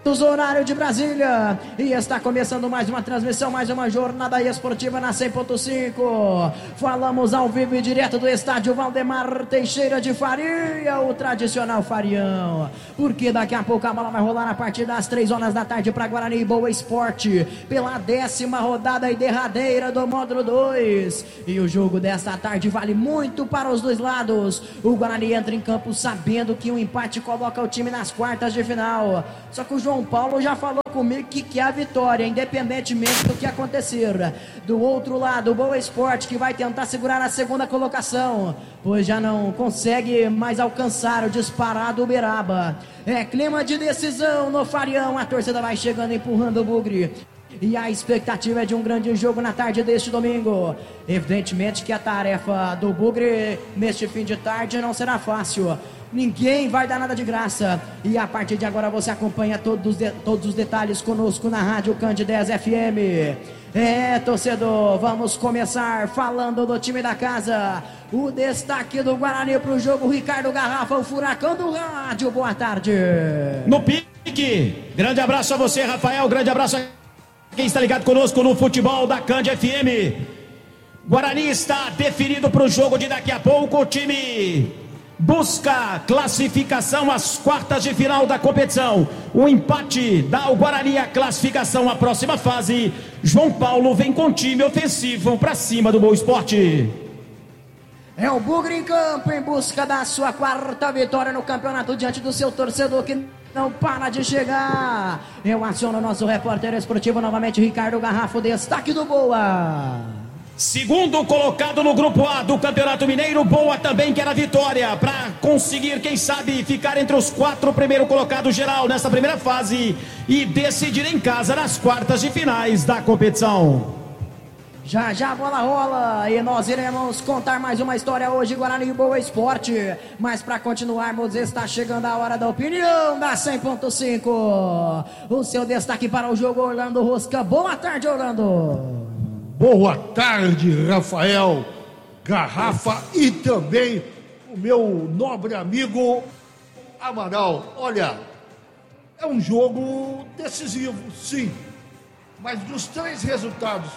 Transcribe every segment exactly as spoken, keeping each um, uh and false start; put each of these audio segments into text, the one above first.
horário de Brasília, e está começando mais uma transmissão, mais uma jornada esportiva na cem ponto cinco. Falamos ao vivo e direto do estádio Valdemar Teixeira de Faria, o tradicional Farião, porque daqui a pouco a bola vai rolar a partir das três horas da tarde para Guarani e Boa Esporte, pela décima rodada e derradeira do módulo dois, e o jogo desta tarde vale muito para os dois lados. O Guarani entra em campo sabendo que um empate coloca o time nas quartas de final, só que o João Paulo já falou comigo que quer a vitória, independentemente do que acontecer. Do outro lado, o Boa Esporte, que vai tentar segurar a segunda colocação, pois já não consegue mais alcançar o disparado Uberaba. É clima de decisão no Farião, a torcida vai chegando, empurrando o Bugre, e a expectativa é de um grande jogo na tarde deste domingo. Evidentemente que a tarefa do Bugre neste fim de tarde não será fácil. Ninguém vai dar nada de graça, e a partir de agora você acompanha todos, de, todos os detalhes conosco na Rádio Candidez F M. É, torcedor, vamos começar falando do time da casa. O destaque do Guarani para o jogo, Ricardo Garrafa, o furacão do rádio. Boa tarde. No pique, grande abraço a você, Rafael, grande abraço a quem está ligado conosco no futebol da Cand F M. Guarani está definido para o jogo de daqui a pouco. O time busca classificação às quartas de final da competição. O empate dá ao Guarani a classificação à próxima fase. João Paulo vem com time ofensivo para cima do Boa Esporte. É o Bugre em campo em busca da sua quarta vitória no campeonato diante do seu torcedor que não para de chegar. Eu aciono o nosso repórter esportivo novamente, Ricardo Garrafa, o destaque do Boa. Segundo colocado no grupo A do Campeonato Mineiro, Boa também quer a vitória para conseguir, quem sabe, ficar entre os quatro primeiros colocados geral nessa primeira fase e decidir em casa nas quartas de finais da competição. Já já a bola rola e nós iremos contar mais uma história hoje, Guarani e Boa Esporte. Mas para continuarmos, está chegando a hora da opinião da cem ponto cinco. O seu destaque para o jogo, Orlando Rosca. Boa tarde, Orlando. Boa tarde, Rafael Garrafa e também o meu nobre amigo Amaral. Olha, é um jogo decisivo, sim, mas dos três resultados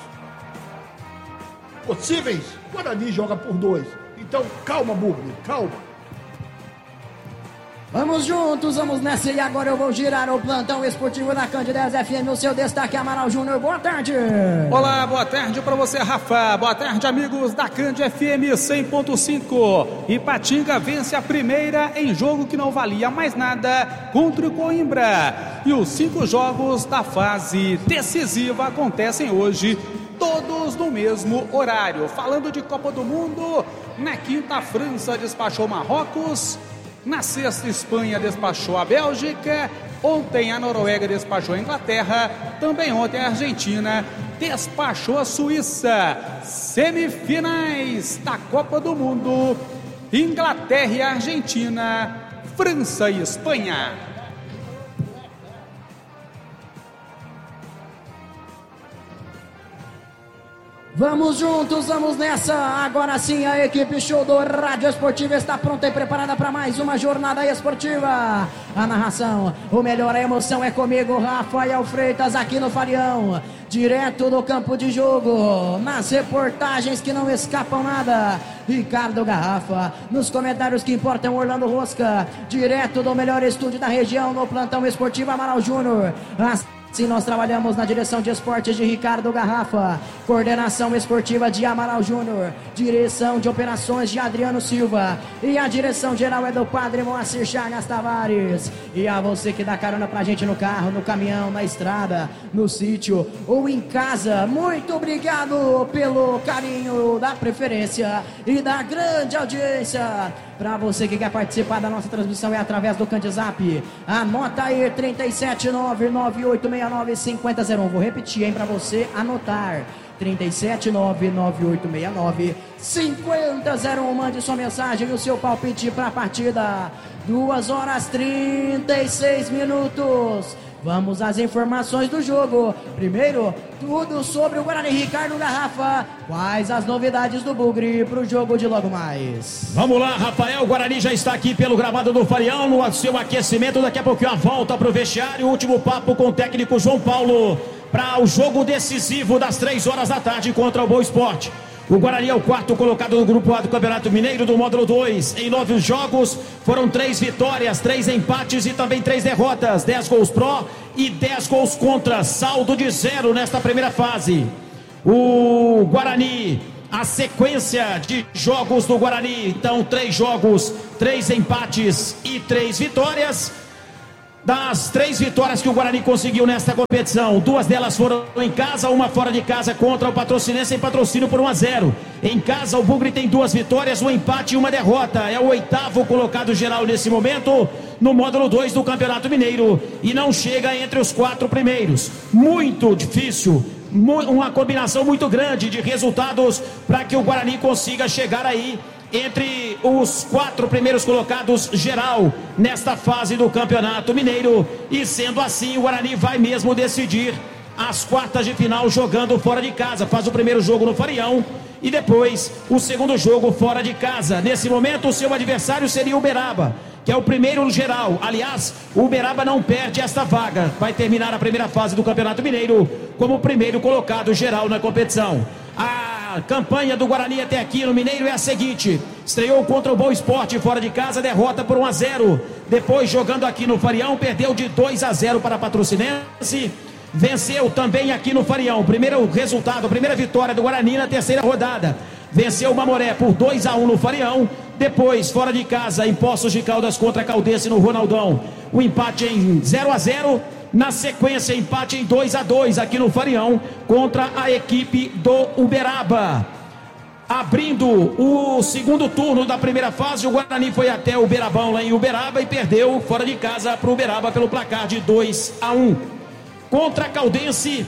possíveis, o Guarani joga por dois. Então, calma, Bugre, calma. Vamos juntos, vamos nessa, e agora eu vou girar o plantão esportivo da Candidez F M, o seu destaque, Amaral Júnior. Boa tarde. Olá, boa tarde para você, Rafa. Boa tarde, amigos da Cand F M cem ponto cinco. Ipatinga vence a primeira em jogo que não valia mais nada contra o Coimbra. E os cinco jogos da fase decisiva acontecem hoje, todos no mesmo horário. Falando de Copa do Mundo, na quinta a França despachou Marrocos, na sexta, Espanha despachou a Bélgica. Ontem, a Noruega despachou a Inglaterra. Também ontem, a Argentina despachou a Suíça. Semifinais da Copa do Mundo: Inglaterra e Argentina, França e Espanha. Vamos juntos, vamos nessa. Agora sim, a equipe show do Rádio Esportivo está pronta e preparada para mais uma jornada esportiva. A narração, o melhor, a emoção é comigo, Rafael Freitas, aqui no Farião, direto do campo de jogo, nas reportagens que não escapam nada, Ricardo Garrafa, nos comentários que importam, Orlando Rosca, direto do melhor estúdio da região, no plantão esportivo, Amaral Júnior. As Sim, nós trabalhamos na direção de esportes de Ricardo Garrafa, coordenação esportiva de Amaral Júnior, direção de operações de Adriano Silva, e a direção geral é do Padre Moacir Chagas Tavares. E a você que dá carona pra gente no carro, no caminhão, na estrada, no sítio ou em casa, muito obrigado pelo carinho, da preferência e da grande audiência. Para você que quer participar da nossa transmissão, é através do Candizap. Anota aí, trinta e sete nove nove oito seis nove cinco zero zero um. Vou repetir, hein, para você anotar. trinta e sete nove nove oito seis nove cinco zero zero um. Mande sua mensagem e o seu palpite para a partida. duas horas trinta e seis minutos. Vamos às informações do jogo. Primeiro, tudo sobre o Guarani. Ricardo Garrafa, quais as novidades do Bugre para o jogo de logo mais? Vamos lá, Rafael, o Guarani já está aqui pelo gramado do Farião, no seu aquecimento, daqui a pouquinho a volta para o vestiário, último papo com o técnico João Paulo, para o jogo decisivo das três horas da tarde contra o Boa Esporte. O Guarani é o quarto colocado no Grupo A do Campeonato Mineiro do Módulo dois. Em nove jogos, foram três vitórias, três empates e também três derrotas. dez gols pró e dez gols contra. Saldo de zero nesta primeira fase. O Guarani, a sequência de jogos do Guarani, então três jogos, três empates e três vitórias. Das três vitórias que o Guarani conseguiu nesta competição, duas delas foram em casa, uma fora de casa contra o Patrocinense em Patrocínio por um a zero. Em casa o Bugre tem duas vitórias, um empate e uma derrota. É o oitavo colocado geral nesse momento no módulo dois do Campeonato Mineiro e não chega entre os quatro primeiros. Muito difícil, uma combinação muito grande de resultados para que o Guarani consiga chegar aí entre os quatro primeiros colocados geral nesta fase do Campeonato Mineiro. E sendo assim, o Guarani vai mesmo decidir as quartas de final jogando fora de casa. Faz o primeiro jogo no Farião e depois o segundo jogo fora de casa. Nesse momento o seu adversário seria o Uberaba, que é o primeiro geral. Aliás, o Uberaba não perde esta vaga, vai terminar a primeira fase do Campeonato Mineiro como o primeiro colocado geral na competição. A campanha do Guarani até aqui no Mineiro é a seguinte: estreou contra o Boa Esporte fora de casa, derrota por um a zero. Depois, jogando aqui no Farião, perdeu de dois a zero para a Patrocinense. Venceu também aqui no Farião, primeiro resultado, primeira vitória do Guarani na terceira rodada. Venceu o Mamoré por dois a um no Farião. Depois, fora de casa, em Poços de Caldas contra a Caldense no Ronaldão, o empate em zero a zero. Na sequência, empate em dois a dois aqui no Farião contra a equipe do Uberaba. Abrindo o segundo turno da primeira fase, o Guarani foi até o Uberabão lá em Uberaba e perdeu fora de casa para o Uberaba pelo placar de dois a um. Contra a Caldense,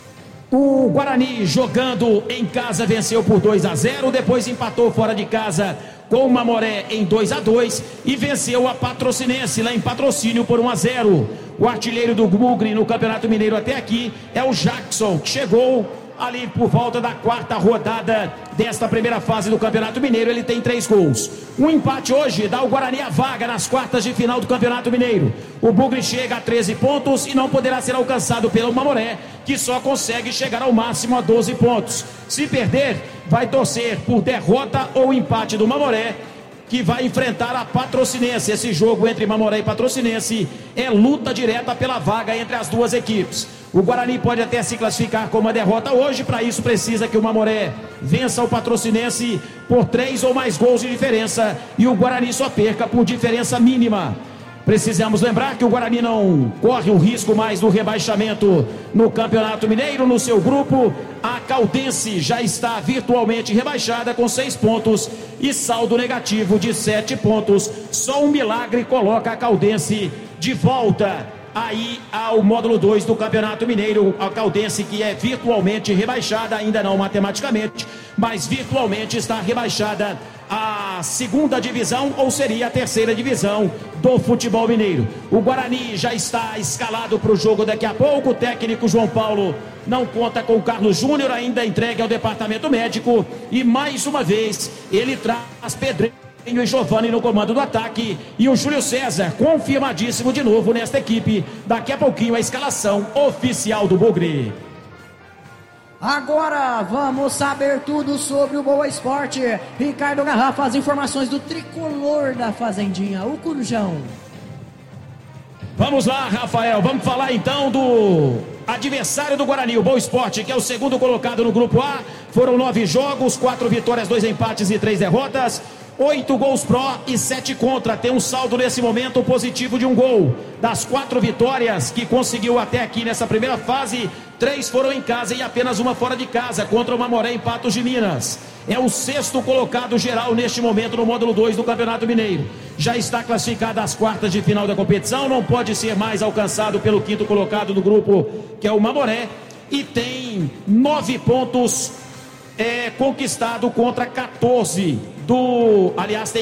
o Guarani jogando em casa venceu por dois a zero, depois empatou fora de casa com o Mamoré em dois a dois e venceu a Patrocinense lá em Patrocínio por um a zero. O artilheiro do Bugre no Campeonato Mineiro até aqui é o Jackson, que chegou ali por volta da quarta rodada desta primeira fase do Campeonato Mineiro. Ele tem três gols. Um empate hoje dá ao Guarani a vaga nas quartas de final do Campeonato Mineiro. O Bugre chega a treze pontos e não poderá ser alcançado pelo Mamoré, que só consegue chegar ao máximo a doze pontos. Se perder, vai torcer por derrota ou empate do Mamoré, que vai enfrentar a Patrocinense. Esse jogo entre Mamoré e Patrocinense é luta direta pela vaga entre as duas equipes. O Guarani pode até se classificar com uma derrota hoje. Para isso precisa que o Mamoré vença o Patrocinense por três ou mais gols de diferença e o Guarani só perca por diferença mínima. Precisamos lembrar que o Guarani não corre o risco mais do rebaixamento no Campeonato Mineiro. No seu grupo, a Caldense já está virtualmente rebaixada com seis pontos e saldo negativo de sete pontos. Só um milagre coloca a Caldense de volta aí ao módulo dois do Campeonato Mineiro. A Caldense, que é virtualmente rebaixada, ainda não matematicamente, mas virtualmente está rebaixada a segunda divisão, ou seria a terceira divisão do futebol mineiro. O Guarani já está escalado para o jogo daqui a pouco. O técnico João Paulo não conta com o Carlos Júnior, ainda entregue ao departamento médico, e mais uma vez ele traz Pedrinho e Giovani no comando do ataque, e o Júlio César confirmadíssimo de novo nesta equipe. Daqui a pouquinho a escalação oficial do Bugre. Agora vamos saber tudo sobre o Boa Esporte. Ricardo Garrafa, as informações do tricolor da Fazendinha, o Corujão. Vamos lá, Rafael, vamos falar então do adversário do Guarani, o Boa Esporte, que é o segundo colocado no Grupo A. Foram nove jogos, quatro vitórias, dois empates e três derrotas. Oito gols pró e sete contra. Tem um saldo nesse momento positivo de um gol. Das quatro vitórias que conseguiu até aqui nessa primeira fase, três foram em casa e apenas uma fora de casa, contra o Mamoré em Patos de Minas. É o sexto colocado geral neste momento no módulo dois do Campeonato Mineiro. Já está classificado às quartas de final da competição, não pode ser mais alcançado pelo quinto colocado do grupo, que é o Mamoré, e tem nove pontos é, conquistado contra quatorze do... Aliás, tem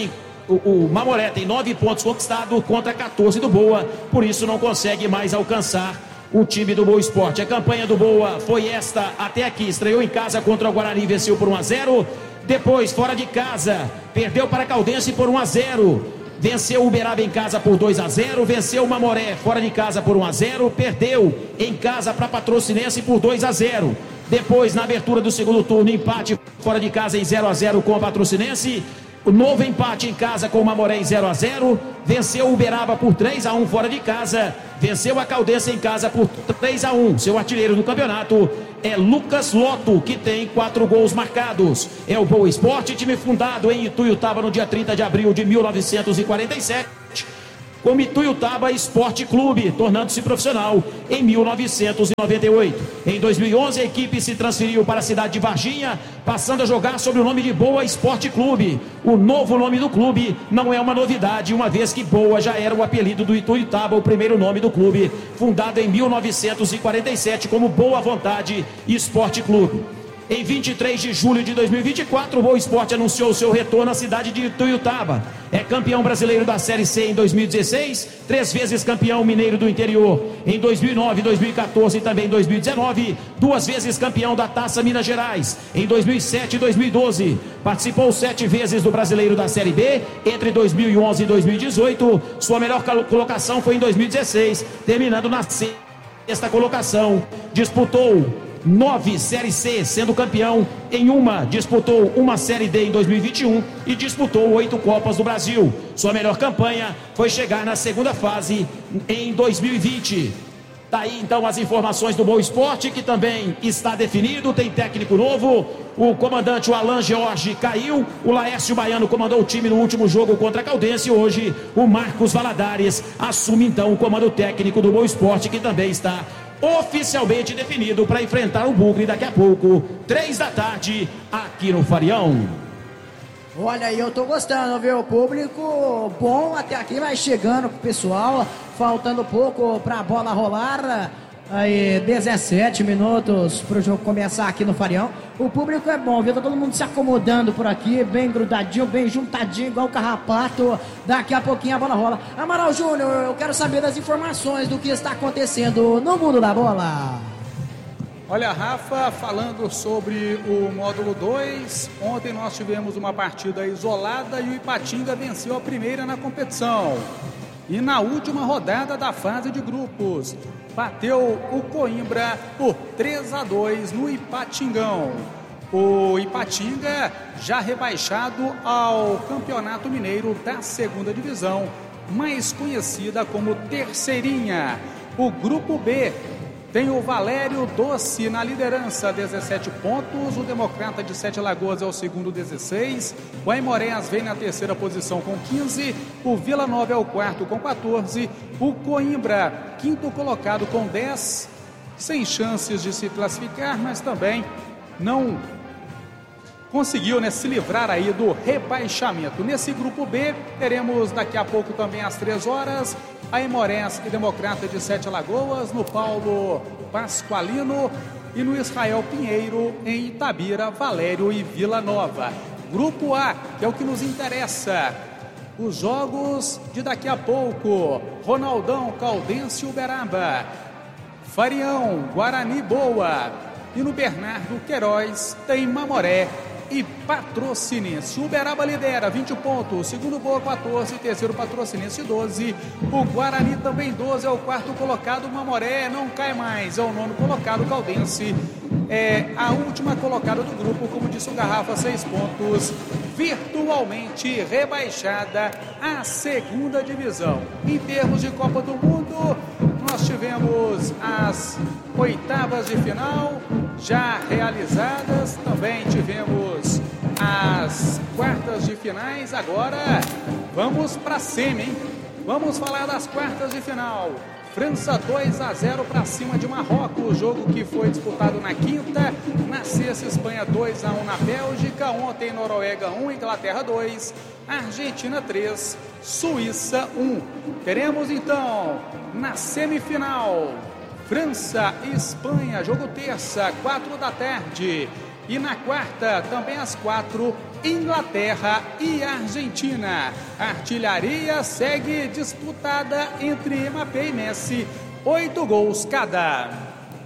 o, o Mamoré tem nove pontos conquistados contra quatorze do Boa, por isso não consegue mais alcançar o time do Boa Esporte. A campanha do Boa foi esta até aqui, estreou em casa contra o Guarani, venceu por um a zero, depois fora de casa, perdeu para a Caldense por um a zero, venceu o Uberaba em casa por dois a zero, venceu o Mamoré fora de casa por um a zero, perdeu em casa para Patrocinense por dois a zero. Depois, na abertura do segundo turno, empate fora de casa em zero a zero com a Patrocinense. O novo empate em casa com o Mamoré em zero a zero. Venceu o Uberaba por três a um fora de casa. Venceu a Caldense em casa por três a um. Seu artilheiro do campeonato é Lucas Lotto, que tem quatro gols marcados. É o Boa Esporte, time fundado em Ituiutaba no dia trinta de abril de mil novecentos e quarenta e sete. Como Ituiutaba Esporte Clube, tornando-se profissional em mil novecentos e noventa e oito. Em dois mil e onze, a equipe se transferiu para a cidade de Varginha, passando a jogar sob o nome de Boa Esporte Clube. O novo nome do clube não é uma novidade, uma vez que Boa já era o apelido do Ituiutaba, o primeiro nome do clube, fundado em mil novecentos e quarenta e sete como Boa Vontade Esporte Clube. Em vinte e três de julho de dois mil e vinte e quatro, o Boa Esporte anunciou seu retorno à cidade de Ituiutaba. É campeão brasileiro da Série C em dois mil e dezesseis, três vezes campeão mineiro do interior em dois mil e nove, dois mil e quatorze e também dois mil e dezenove, duas vezes campeão da Taça Minas Gerais em dois mil e sete e dois mil e doze. Participou sete vezes do brasileiro da Série B entre dois mil e onze e dois mil e dezoito. Sua melhor colocação foi em dois mil e dezesseis, terminando na sexta colocação. Disputou nove Série C, sendo campeão em uma, disputou uma Série D em dois mil e vinte e um e disputou oito Copas do Brasil. Sua melhor campanha foi chegar na segunda fase em dois mil e vinte. Tá aí então as informações do Boa Esporte, que também está definido, tem técnico novo. O comandante, o Alan George, caiu. O Laércio Baiano comandou o time no último jogo contra a Caldense. E hoje o Marcos Valadares assume então o comando técnico do Boa Esporte, que também está oficialmente definido para enfrentar o Bugre daqui a pouco, três da tarde, aqui no Farião. Olha aí, eu tô gostando, viu? O público bom até aqui, vai chegando pro pessoal, faltando pouco pra bola rolar. Aí, dezessete minutos pro jogo começar aqui no Farião. O público é bom, viu? Tá todo mundo se acomodando por aqui, bem grudadinho, bem juntadinho, igual o carrapato. Daqui a pouquinho a bola rola. Amaral Júnior, eu quero saber das informações do que está acontecendo no mundo da bola. Olha, Rafa, falando sobre o módulo dois, ontem nós tivemos uma partida isolada e o Ipatinga venceu a primeira na competição. E na última rodada da fase de grupos, bateu o Coimbra por três a dois no Ipatingão. O Ipatinga já rebaixado ao Campeonato Mineiro da segunda divisão, mais conhecida como Terceirinha. O Grupo B tem o Valério Doce na liderança, dezessete pontos. O Democrata de Sete Lagoas é o segundo, dezesseis. O Aimorés vem na terceira posição com quinze. O Vila Nova é o quarto com quatorze. O Coimbra, quinto colocado com dez. Sem chances de se classificar, mas também não conseguiu, né, se livrar aí do rebaixamento. Nesse grupo B, teremos daqui a pouco também às três horas, Aimorés e Democrata de Sete Lagoas, no Paulo Pasqualino, e no Israel Pinheiro, em Itabira, Valério e Vila Nova. Grupo A, que é o que nos interessa. Os jogos de daqui a pouco: Ronaldão, Caldense e Uberaba, Farião, Guarani, Boa, e no Bernardo Queiroz tem Mamoré e Patrocinense. Uberaba lidera, vinte pontos, segundo Boa quatorze, terceiro Patrocinense doze, o Guarani também doze, é o quarto colocado. Mamoré não cai mais, é o nono colocado. Caldense é a última colocada do grupo, como disse o Garrafa, seis pontos, virtualmente rebaixada à segunda divisão. Em termos de Copa do Mundo, nós tivemos as oitavas de final já realizadas, também tivemos as quartas de finais. Agora vamos para a semi, hein? Vamos falar das quartas de final. França dois a zero para cima de Marrocos, jogo que foi disputado na quinta. Na sexta, Espanha dois a um na Bélgica. Ontem, Noruega um, Inglaterra dois, Argentina três, Suíça um. Teremos então na semifinal França e Espanha, jogo terça, quatro da tarde. E na quarta, também às quatro, Inglaterra e Argentina. A artilharia segue disputada entre Mbappé e Messi, oito gols cada.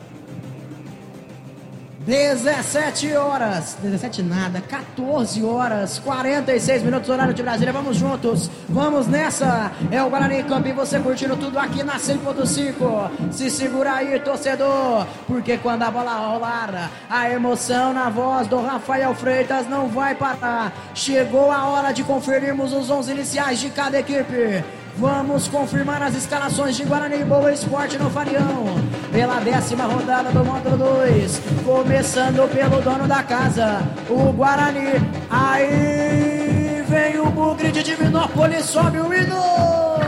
dezessete horas, dezessete nada, quatorze horas, quarenta e seis minutos, horário de Brasília. Vamos juntos, vamos nessa. É o Guarani Campo e você curtindo tudo aqui na cem ponto cinco. Se segura aí, torcedor, porque quando a bola rolar, a emoção na voz do Rafael Freitas não vai parar. Chegou a hora de conferirmos os onze iniciais de cada equipe. Vamos confirmar as escalações de Guarani e Boa Esporte no Farião, pela décima rodada do módulo dois, começando pelo dono da casa, o Guarani. Aí vem o Bugre de Divinópolis, sobe o hino.